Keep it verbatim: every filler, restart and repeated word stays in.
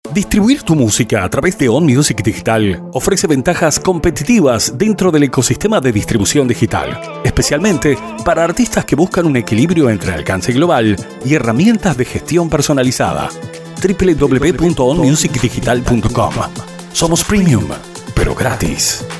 Distribuir tu música a través de On Music Digital ofrece ventajas competitivas dentro del ecosistema de distribución digital, especialmente para artistas que buscan un equilibrio entre alcance global y herramientas de gestión personalizada. doble u doble u doble u punto on music digital punto com. Somos premium, pero gratis.